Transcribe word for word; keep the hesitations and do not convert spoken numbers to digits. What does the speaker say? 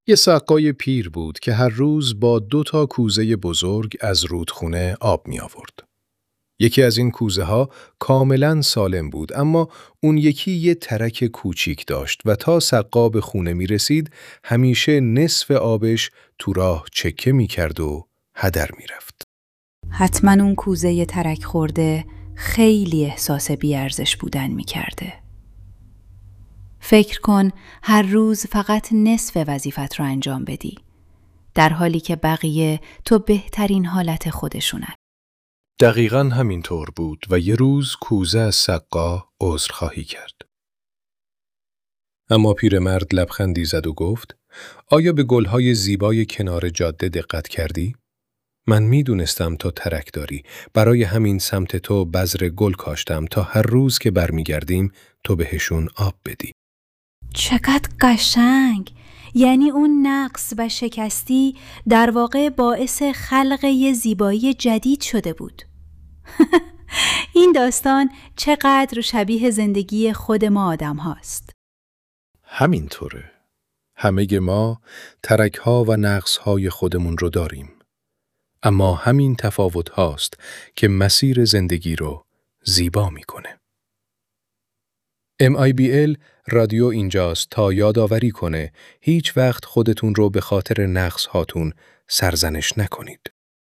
یه سقای پیر بود که هر روز با دو تا کوزه بزرگ از رودخونه آب می آورد. یکی از این کوزه ها کاملا سالم بود، اما اون یکی یه ترک کوچیک داشت و تا سقا به خونه می رسید همیشه نصف آبش تو راه چکه می کرد و هدر می رفت. حتما اون کوزه ترک خورده خیلی احساس بیارزش بودن می کرده. فکر کن هر روز فقط نصف وظیفت رو انجام بدی، در حالی که بقیه تو بهترین حالت خودشونن. دقیقاً همینطور بود و یه روز کوزه از سقا عذرخواهی کرد. اما پیرمرد لبخندی زد و گفت: آیا به گلهای زیبای کنار جاده دقت کردی؟ من میدونستم تو ترک داری، برای همین سمت تو بذر گل کاشتم تا هر روز که برمیگردیم تو بهشون آب بدی. چقدر قشنگ! یعنی اون نقص و شکستی در واقع باعث خلق یه زیبایی جدید شده بود. این داستان چقدر شبیه زندگی خود ما آدم هاست. همینطوره. همه ما ترک‌ها و نقص‌های خودمون رو داریم. اما همین تفاوت هاست که مسیر زندگی رو زیبا میکنه. ام آی بی ال رادیو اینجاست تا یادآوری کنه هیچ وقت خودتون رو به خاطر نقص هاتون سرزنش نکنید.